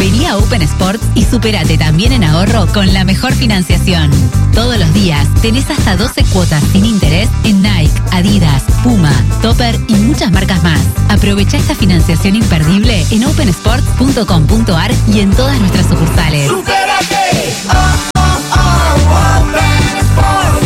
Vení a Open Sports y supérate también en ahorro con la mejor financiación. Todos los días tenés hasta 12 cuotas sin interés en Nike, Adidas, Puma, Topper y muchas marcas más. Aprovecha esta financiación imperdible en opensports.com.ar y en todas nuestras sucursales. ¡Supérate! Open Sports.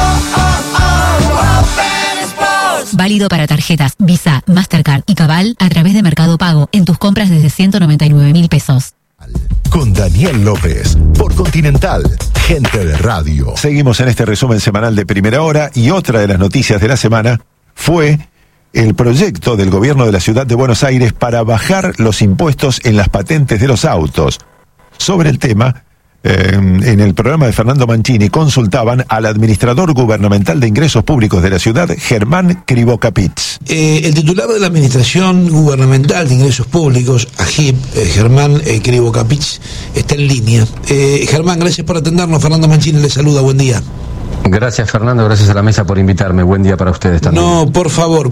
Open Sports. Válido para tarjetas Visa, Mastercard y Cabal a través de Mercado Pago en tus compras desde 199.000 pesos. Con Daniel López, por Continental, gente de radio. Seguimos en este resumen semanal de Primera Hora y otra de las noticias de la semana fue el proyecto del gobierno de la ciudad de Buenos Aires para bajar los impuestos en las patentes de los autos. Sobre el tema, en el programa de Fernando Mancini consultaban al administrador gubernamental de ingresos públicos de la ciudad, Germán Cribocapitz. El titular de la Administración Gubernamental de Ingresos Públicos, AGIP, Germán Cribocapitz, está en línea. Germán, gracias por atendernos. Fernando Mancini le saluda, buen día. Gracias, Fernando, gracias a la mesa por invitarme. Buen día para ustedes también. No, por favor.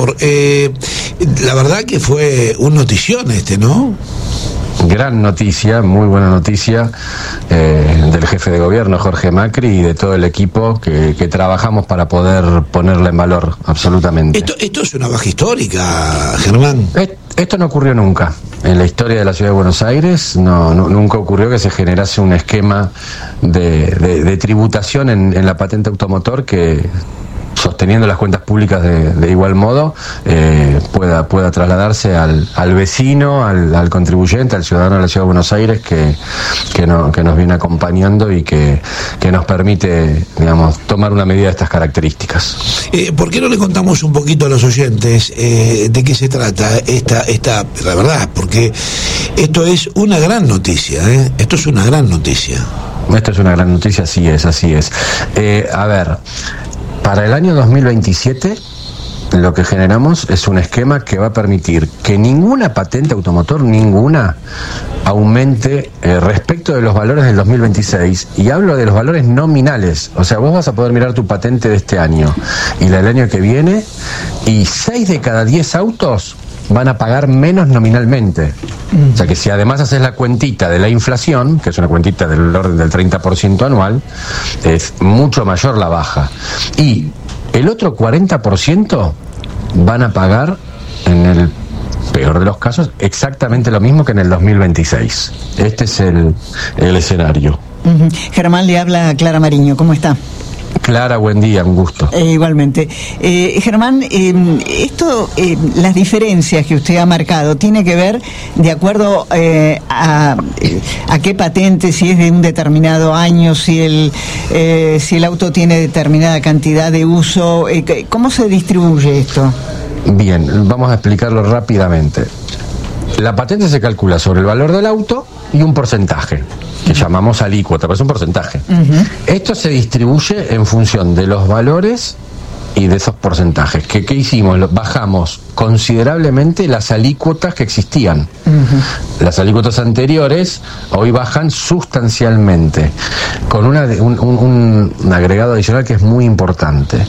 La verdad que fue un notición ¿no? Gran noticia, muy buena noticia del jefe de gobierno, Jorge Macri, y de todo el equipo que trabajamos para poder ponerla en valor, absolutamente. Esto es una baja histórica, Germán. Esto no ocurrió nunca. En la historia de la ciudad de Buenos Aires nunca ocurrió que se generase un esquema de tributación en la patente automotor que, sosteniendo las cuentas públicas de igual modo, pueda trasladarse al vecino, al contribuyente, al ciudadano de la ciudad de Buenos Aires que nos viene acompañando y que nos permite, digamos, tomar una medida de estas características. ¿Por qué no le contamos un poquito a los oyentes de qué se trata la verdad? Porque esto es una gran noticia, Esto es una gran noticia. Esto es una gran noticia, así es. A ver, para el año 2027 lo que generamos es un esquema que va a permitir que ninguna patente automotor, aumente respecto de los valores del 2026, y hablo de los valores nominales. O sea, vos vas a poder mirar tu patente de este año y la del año que viene, y 6 de cada 10 autos van a pagar menos nominalmente. O sea que si además haces la cuentita de la inflación, que es una cuentita del orden del 30% anual, es mucho mayor la baja. Y el otro 40% van a pagar, en el peor de los casos, exactamente lo mismo que en el 2026. Este es el escenario. Germán, le habla Clara Mariño, ¿cómo está? Clara, buen día, un gusto. Igualmente. Germán, las diferencias que usted ha marcado, ¿tiene que ver de acuerdo a qué patente, si es de un determinado año, si el auto tiene determinada cantidad de uso? ¿Cómo se distribuye esto? Bien, vamos a explicarlo rápidamente. La patente se calcula sobre el valor del auto y un porcentaje, que llamamos alícuota, pero es un porcentaje. Esto se distribuye en función de los valores y de esos porcentajes. ¿Qué hicimos? Bajamos considerablemente las alícuotas que existían. Las alícuotas anteriores hoy bajan sustancialmente, con un agregado adicional que es muy importante.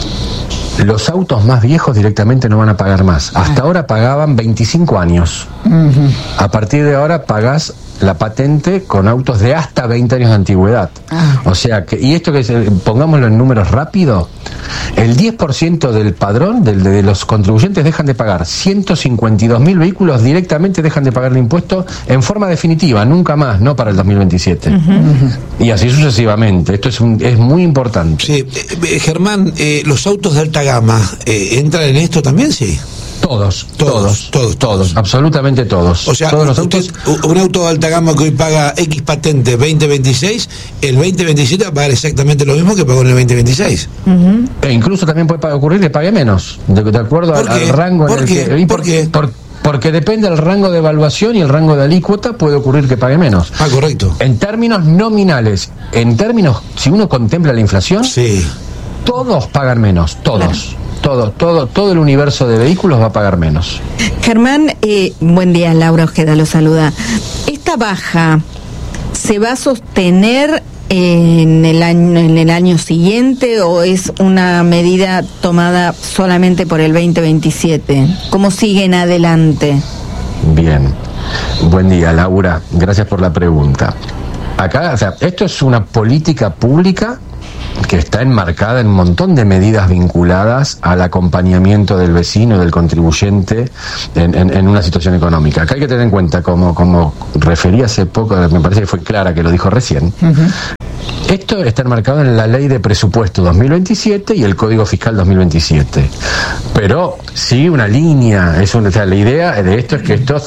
Los autos más viejos directamente no van a pagar más. Hasta ahora pagaban 25 años. A partir de ahora pagás la patente con autos de hasta 20 años de antigüedad. O sea que, y esto pongámoslo en números rápido, el 10% del padrón de los contribuyentes dejan de pagar. 152.000 vehículos directamente dejan de pagar el impuesto en forma definitiva, nunca más, no para el 2027. Y así sucesivamente. Esto es muy importante. Sí. Germán, los autos de alta gama ¿entran en esto también? Sí. Todos, absolutamente todos. O sea, todos los autos. Un auto de alta gama que hoy paga X patente 2026, el 2027 va a pagar exactamente lo mismo que pagó en el 2026. E incluso también puede ocurrir que pague menos, de acuerdo al rango en el que... ¿Por qué? Porque depende del rango de evaluación y el rango de alícuota, puede ocurrir que pague menos. Correcto. En términos nominales, si uno contempla la inflación, sí, todos pagan menos, todos. Todo el universo de vehículos va a pagar menos. Germán, buen día, Laura Ojeda lo saluda. ¿Esta baja se va a sostener en el año siguiente o es una medida tomada solamente por el 2027? ¿Cómo siguen adelante? Bien. Buen día, Laura. Gracias por la pregunta. Acá, o sea, esto es una política pública que está enmarcada en un montón de medidas vinculadas al acompañamiento del vecino, del contribuyente en una situación económica. Acá hay que tener en cuenta, como referí hace poco, me parece que fue Clara que lo dijo recién, esto está enmarcado en la Ley de Presupuesto 2027 y el Código Fiscal 2027. Pero sigue una línea, o sea, la idea de esto es que esto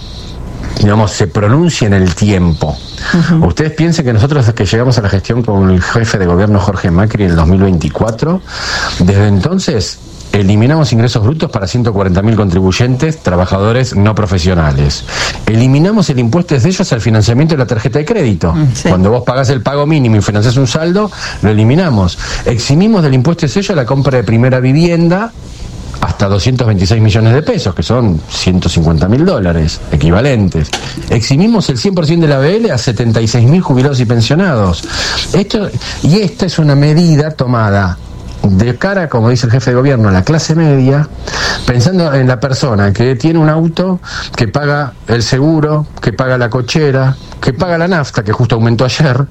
se pronuncie en el tiempo. Ustedes piensen que nosotros que llegamos a la gestión con el jefe de gobierno Jorge Macri en el 2024, desde entonces eliminamos ingresos brutos para 140.000 contribuyentes, trabajadores no profesionales. Eliminamos el impuesto de sellos al financiamiento de la tarjeta de crédito. Sí. Cuando vos pagás el pago mínimo y financiás un saldo, lo eliminamos. Eximimos del impuesto de sello la compra de primera vivienda hasta 226 millones de pesos, que son $150.000 equivalentes. Eximimos el 100% de la ABL a 76.000 jubilados y pensionados. Esta es una medida tomada de cara, como dice el jefe de gobierno, a la clase media, pensando en la persona que tiene un auto, que paga el seguro, que paga la cochera, que paga la nafta, que justo aumentó ayer,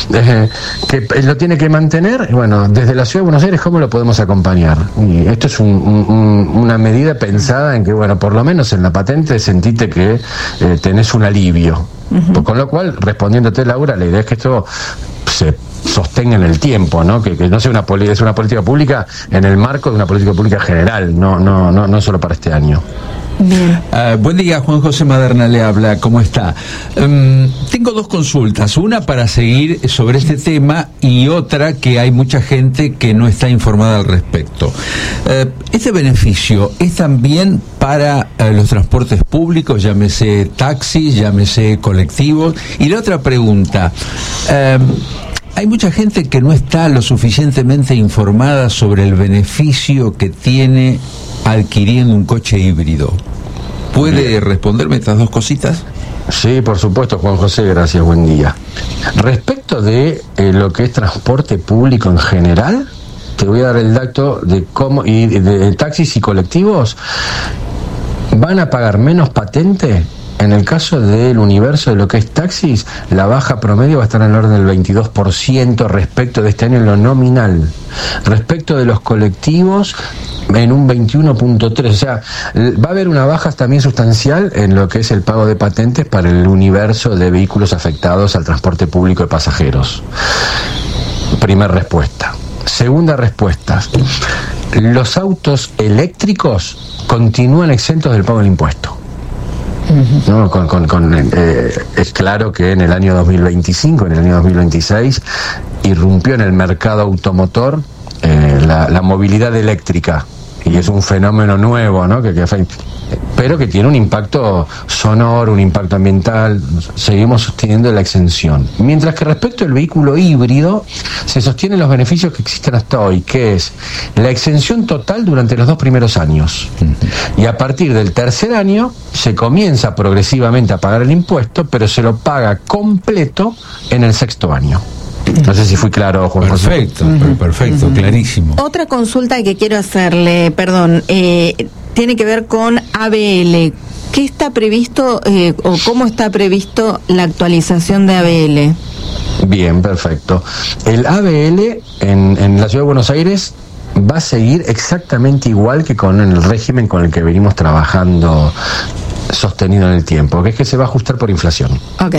que lo tiene que mantener. Bueno, desde la Ciudad de Buenos Aires, ¿cómo lo podemos acompañar? Y esto es una medida pensada en que, bueno, por lo menos en la patente sentite que tenés un alivio. Con lo cual, respondiéndote, Laura, la idea es que esto se sostenga en el tiempo, ¿no? Que no sea es una política pública en el marco de una política pública general, no solo para este año. Bien. Buen día, Juan José Maderna le habla, ¿cómo está? Tengo dos consultas, una para seguir sobre este tema y otra que hay mucha gente que no está informada al respecto. Este beneficio es también para los transportes públicos, llámese taxis, llámese colectivos. Y la otra pregunta, hay mucha gente que no está lo suficientemente informada sobre el beneficio que tiene adquiriendo un coche híbrido. ¿Puede responderme estas dos cositas? Sí, por supuesto, Juan José, gracias, buen día. Respecto de lo que es transporte público en general, te voy a dar el dato de cómo, y de taxis y colectivos van a pagar menos patente. En el caso del universo de lo que es taxis, la baja promedio va a estar en el orden del 22% respecto de este año en lo nominal. Respecto de los colectivos, en un 21.3%. O sea, va a haber una baja también sustancial en lo que es el pago de patentes para el universo de vehículos afectados al transporte público de pasajeros. Primera respuesta. Segunda respuesta. Los autos eléctricos continúan exentos del pago del impuesto. ¿No? Es claro que en el año 2025, en el año 2026, irrumpió en el mercado automotor la movilidad eléctrica, y es un fenómeno nuevo, ¿no? Pero que tiene un impacto sonoro, un impacto ambiental. Seguimos sosteniendo la exención. Mientras que respecto al vehículo híbrido, se sostienen los beneficios que existen hasta hoy, que es la exención total durante los 2 primeros años. Y a partir del tercer año se comienza progresivamente a pagar el impuesto, pero se lo paga completo en el 6º año. No sé si fui claro, Juan José. Perfecto, clarísimo. Otra consulta que quiero hacerle, tiene que ver con ABL. ¿Qué está previsto o cómo está previsto la actualización de ABL? Bien, perfecto. El ABL en la Ciudad de Buenos Aires va a seguir exactamente igual que con el régimen con el que venimos trabajando sostenido en el tiempo, que es que se va a ajustar por inflación. Ok.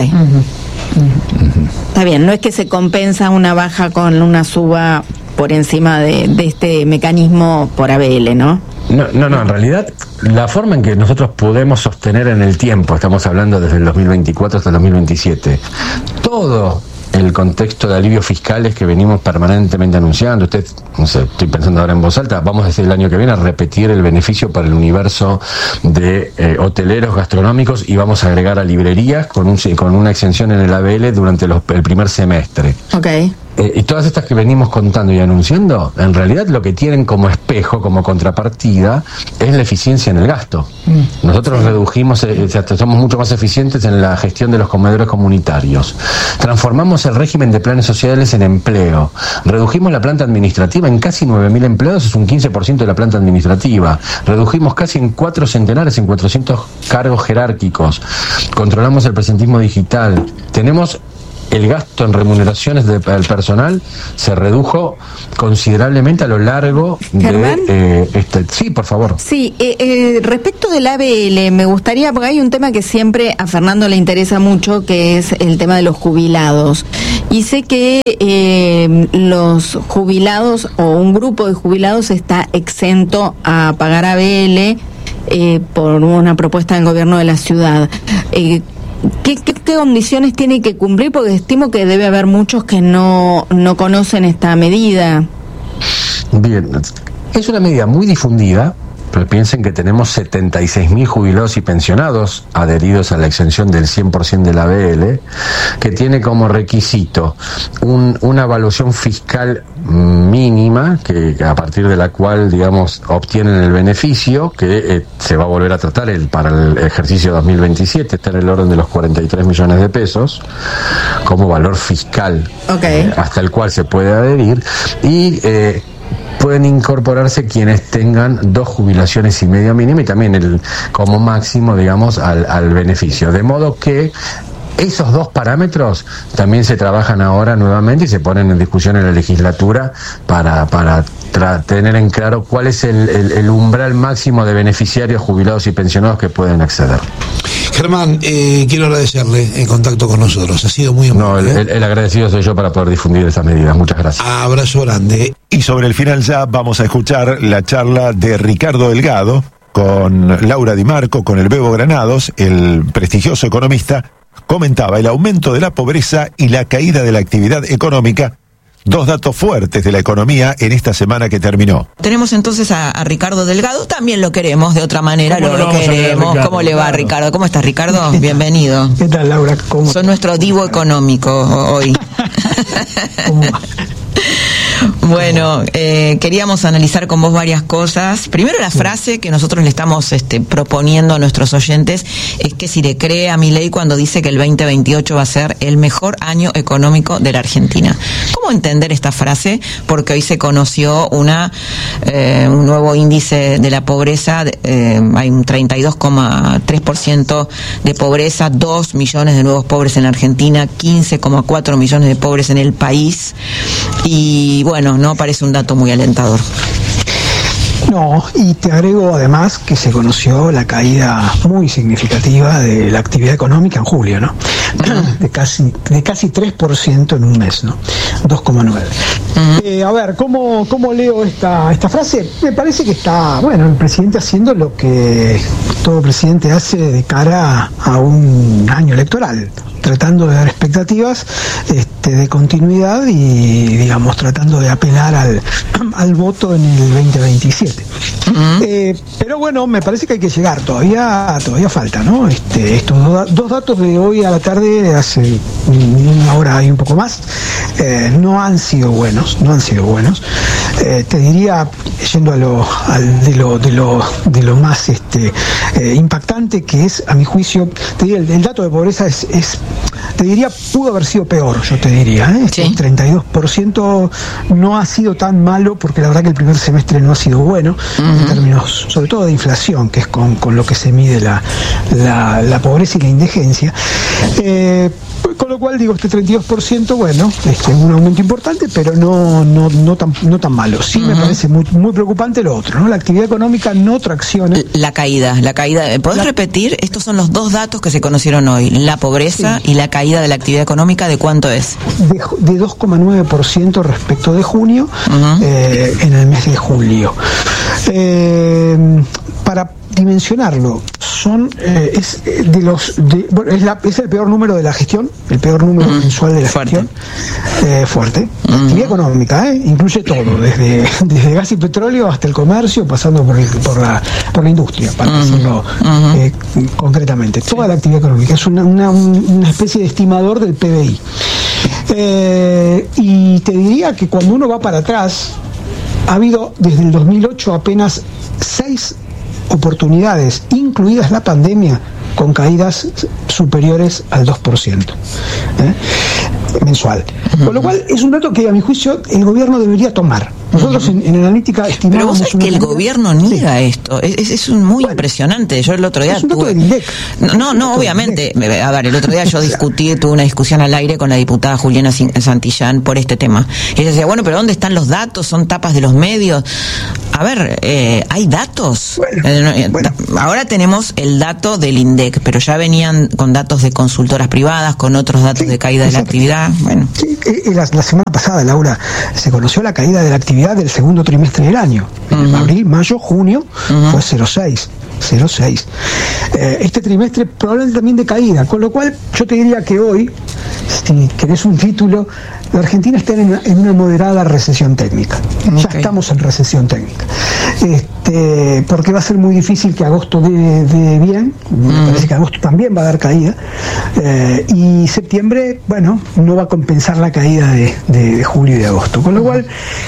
Está bien, no es que se compensa una baja con una suba por encima de este mecanismo por ABL, ¿no? No, en realidad la forma en que nosotros podemos sostener en el tiempo, estamos hablando desde el 2024 hasta el 2027, todo el contexto de alivios fiscales que venimos permanentemente anunciando. Usted, no sé, estoy pensando ahora en voz alta, vamos a decir el año que viene a repetir el beneficio para el universo de hoteleros gastronómicos, y vamos a agregar a librerías con una exención en el ABL durante el primer semestre. Okay. y todas estas que venimos contando y anunciando, en realidad lo que tienen como espejo, como contrapartida, es la eficiencia en el gasto. Nosotros redujimos, somos mucho más eficientes en la gestión de los comedores comunitarios. Transformamos el régimen de planes sociales en empleo. Redujimos la planta administrativa en casi 9.000 empleados, es un 15% de la planta administrativa. Redujimos casi en 4 centenares, en 400 cargos jerárquicos. Controlamos el presentismo digital. Tenemos el gasto en remuneraciones del personal se redujo considerablemente a lo largo de sí, por favor. Sí, respecto del ABL, me gustaría, porque hay un tema que siempre a Fernando le interesa mucho, que es el tema de los jubilados. Y sé que los jubilados o un grupo de jubilados está exento a pagar ABL por una propuesta del gobierno de la ciudad. ¿Qué condiciones tiene que cumplir? Porque estimo que debe haber muchos que no conocen esta medida. Bien, es una medida muy difundida, pero piensen que tenemos 76.000 jubilados y pensionados adheridos a la exención del 100% de la ABL, que tiene como requisito una evaluación fiscal mínima, que a partir de la cual, digamos, obtienen el beneficio, que se va a volver a tratar para el ejercicio 2027, está en el orden de los 43 millones de pesos, como valor fiscal, hasta el cual se puede adherir, y pueden incorporarse quienes tengan 2 jubilaciones y media mínima y también como máximo, digamos, al beneficio. De modo que esos 2 parámetros también se trabajan ahora nuevamente y se ponen en discusión en la legislatura para tener en claro cuál es el umbral máximo de beneficiarios jubilados y pensionados que pueden acceder. Germán, quiero agradecerle el contacto con nosotros, ha sido muy amable. No, el agradecido soy yo para poder difundir esas medidas, muchas gracias. Abrazo grande. Y sobre el final ya vamos a escuchar la charla de Ricardo Delgado con Laura Di Marco, con el Bebo Granados, el prestigioso economista. Comentaba el aumento de la pobreza y la caída de la actividad económica, 2 datos fuertes de la economía en esta semana que terminó. Tenemos entonces a Ricardo Delgado, también lo queremos de otra manera, lo queremos. ¿Cómo le va, Ricardo? ¿Cómo estás, Ricardo? Bienvenido. ¿Qué tal, Laura? ¿Cómo? Son nuestro divo económico hoy. ¿Cómo va? Bueno, queríamos analizar con vos varias cosas. Primero, la frase que nosotros le estamos proponiendo a nuestros oyentes es que si le cree a Milei cuando dice que el 2028 va a ser el mejor año económico de la Argentina. ¿Cómo entender esta frase? Porque hoy se conoció un nuevo índice de la pobreza, hay un 32,3% de pobreza, 2 millones de nuevos pobres en Argentina, 15,4 millones de pobres en el país, y bueno, no parece un dato muy alentador. No, y te agrego además que se conoció la caída muy significativa de la actividad económica en julio, ¿no? De casi 3% en un mes, ¿no? 2,9. A ver, ¿cómo leo esta frase? Me parece que está, bueno, el presidente haciendo lo que todo presidente hace de cara a un año electoral, tratando de dar expectativas de continuidad y, digamos, tratando de apelar al voto en el 2027. Pero bueno, me parece que hay que llegar, todavía falta, ¿no? Estos 2 datos de hoy a la tarde, hace una hora y un poco más, no han sido buenos. Te diría, yendo de lo más impactante, que es, a mi juicio, te diría, el dato de pobreza te diría, pudo haber sido peor, yo te diría, Sí. 32% no ha sido tan malo, porque la verdad que el primer semestre no ha sido bueno, en términos sobre todo de inflación, que es con lo que se mide la pobreza y la indigencia. Con lo cual digo, 32%, bueno, es un aumento importante, pero no tan malo. Sí me parece muy, muy preocupante lo otro, ¿no? La actividad económica no tracciona. La caída. ¿Podés repetir? Estos son los 2 datos que se conocieron hoy, la pobreza y la caída de la actividad económica, ¿de cuánto es? De 2,9% respecto de junio, en el mes de julio. Para dimensionarlo, es el peor número de la gestión, el peor número mensual de la gestión, fuerte. La actividad económica, incluye todo, desde gas y petróleo hasta el comercio, pasando por la industria, para decirlo concretamente. Toda la actividad económica es una especie de estimador del PBI. Y te diría que cuando uno va para atrás, ha habido desde el 2008 apenas 6 oportunidades, incluidas la pandemia, con caídas superiores al 2% mensual. Con lo cual es un dato que a mi juicio el gobierno debería tomar. Nosotros en Analítica estimamos... Pero vos sabés que el gobierno niega esto. Es muy impresionante. Yo el otro día tuve... No, obviamente. A ver, el otro día yo tuve una discusión al aire con la diputada Juliana Santillán por este tema. Y ella decía, bueno, pero ¿dónde están los datos? ¿Son tapas de los medios? A ver, ¿hay datos? Ahora tenemos el dato del INDEC, pero ya venían con datos de consultoras privadas, con otros datos de caída de la actividad. Bueno. Sí, la semana pasada, Laura, se conoció la caída de la actividad del segundo trimestre del año. Abril, mayo, junio, fue 0,6. Este trimestre probablemente también de caída, con lo cual yo te diría que hoy, si querés un título, la Argentina está en una moderada recesión técnica. Ya estamos en recesión técnica. Porque va a ser muy difícil que agosto dé bien. Me parece que agosto también va a dar caída. Y septiembre, bueno, no va a compensar la caída de julio y de agosto. Con lo cual,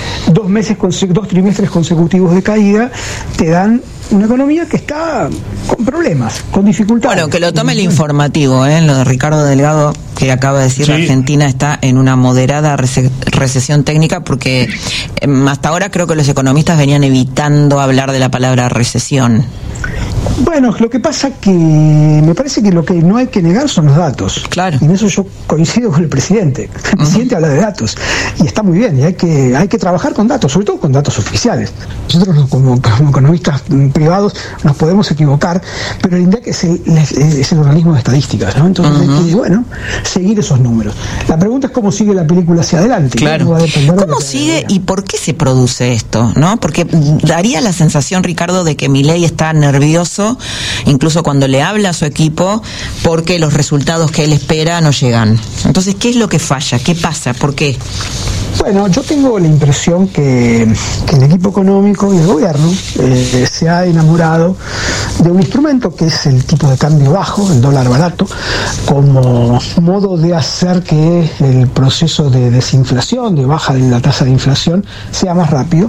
2 trimestres consecutivos de caída te dan una economía que está con problemas, con dificultades. Bueno, que lo tome el informativo, lo de Ricardo Delgado, que acaba de decir, sí. La Argentina está en una moderada recesión técnica, porque hasta ahora creo que los economistas venían evitando hablar de la palabra recesión. Bueno, lo que pasa que me parece que lo que no hay que negar son los datos. Claro. Y en eso yo coincido con el presidente. El presidente habla de datos y está muy bien, y hay que trabajar con datos, sobre todo con datos oficiales. Nosotros como economistas privados nos podemos equivocar, pero el INDEC es el organismo de estadísticas, ¿no? Entonces hay que, seguir esos números. La pregunta es cómo sigue la película hacia adelante. Claro. ¿Cómo sigue y por qué se produce esto, no? Porque daría la sensación, Ricardo, de que Milei está nervioso, incluso cuando le habla a su equipo, porque los resultados que él espera no llegan. Entonces, ¿qué es lo que falla? ¿Qué pasa? ¿Por qué? Bueno, yo tengo la impresión que el equipo económico y el gobierno se ha enamorado de un instrumento que es el tipo de cambio bajo, el dólar barato, como modo de hacer que el proceso de desinflación, de baja de la tasa de inflación, sea más rápido.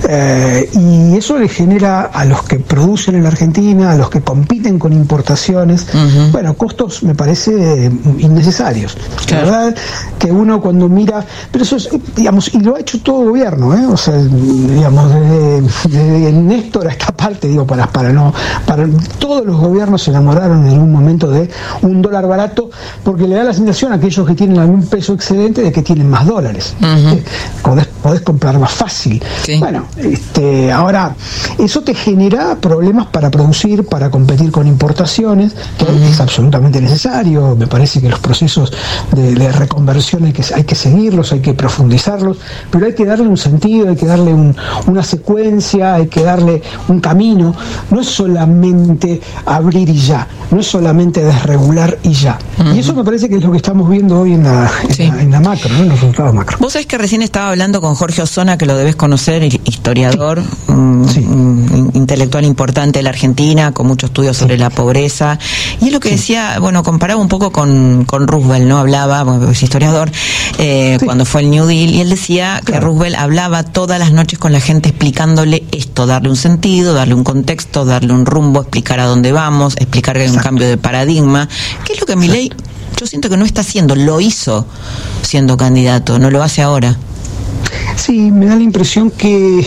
Y eso le genera a los que producen en la Argentina, a los que compiten con importaciones, costos, me parece, innecesarios. Claro. La verdad que uno cuando mira, pero eso es, digamos, y lo ha hecho todo el gobierno, o sea, digamos, desde Néstor a esta parte, digo, para todos los gobiernos se enamoraron en un momento de un dólar barato, porque le da la sensación a aquellos que tienen algún peso excedente de que tienen más dólares. Podés comprar más fácil. Sí. Bueno, ahora, eso te genera problemas para producir, para competir con importaciones, que es absolutamente necesario. Me parece que los procesos de reconversión hay que seguirlos, hay que profundizarlos, pero hay que darle un sentido, hay que darle una secuencia, hay que darle un camino. No es solamente abrir y ya, no es solamente desregular y ya. Y eso me parece que es lo que estamos viendo hoy en la macro, ¿no? En los resultados macro. Vos sabés que recién estaba hablando con Jorge Osona, que lo debés conocer, historiador, intelectual importante de la Argentina, con muchos estudios sobre la pobreza, y es lo que decía, comparaba un poco con Roosevelt, ¿no? Hablaba, es historiador, cuando fue el New Deal, y él decía que Roosevelt hablaba todas las noches con la gente explicándole esto, darle un sentido, darle un contexto, darle un rumbo, explicar a dónde vamos, explicar que hay un cambio de paradigma, que es lo que Milei, yo siento que no está haciendo, lo hizo siendo candidato, no lo hace ahora. Sí, me da la impresión que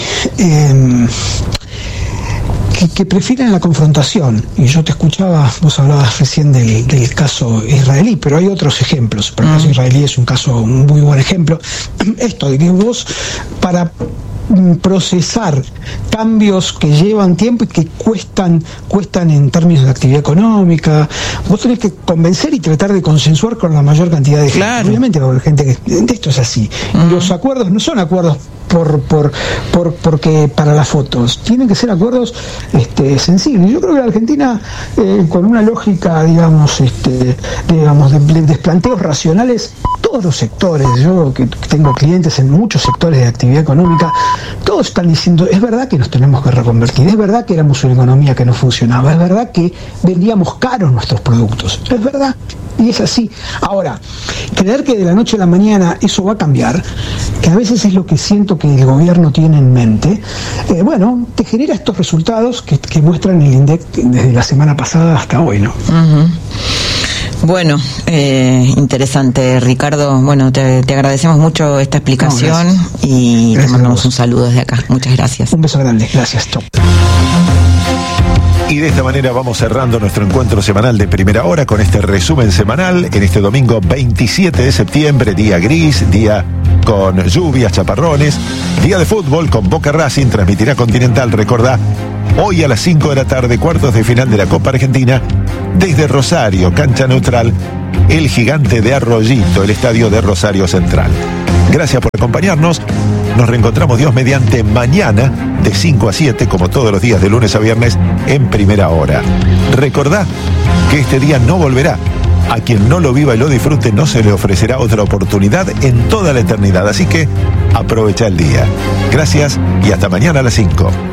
prefieren la confrontación. Y yo te escuchaba, vos hablabas recién del caso israelí, pero hay otros ejemplos. Pero el caso israelí es un caso, un muy buen ejemplo. Esto de que vos, para procesar cambios que llevan tiempo y que cuestan en términos de actividad económica, vos tenés que convencer y tratar de consensuar con la mayor cantidad de gente. Claro. Obviamente va a haber gente que esto es así. Los acuerdos no son acuerdos porque para las fotos, tienen que ser acuerdos sensibles. Yo creo que la Argentina, con una lógica, digamos, de desplanteos racionales, todos los sectores, yo que tengo clientes en muchos sectores de actividad económica, todos están diciendo, es verdad que nos tenemos que reconvertir, es verdad que éramos una economía que no funcionaba, es verdad que vendíamos caros nuestros productos, es verdad. Y es así. Ahora, creer que de la noche a la mañana eso va a cambiar, que a veces es lo que siento que el gobierno tiene en mente, bueno, te genera estos resultados que muestran el INDEC desde la semana pasada hasta hoy, ¿no? Bueno, interesante, Ricardo. Bueno, te agradecemos mucho esta explicación y te mandamos un saludo desde acá. Muchas gracias. Un beso grande. Gracias. Chau. Y de esta manera vamos cerrando nuestro encuentro semanal de Primera Hora con este resumen semanal en este domingo 27 de septiembre, día gris, día con lluvias, chaparrones, día de fútbol con Boca Racing, transmitirá Continental, recordá, hoy a las 5 de la tarde, cuartos de final de la Copa Argentina, desde Rosario, cancha neutral, el Gigante de Arroyito, el estadio de Rosario Central. Gracias por acompañarnos. Nos reencontramos, Dios mediante, mañana de 5 a 7, como todos los días de lunes a viernes, en Primera Hora. Recordá que este día no volverá. A quien no lo viva y lo disfrute no se le ofrecerá otra oportunidad en toda la eternidad. Así que aprovecha el día. Gracias y hasta mañana a las 5.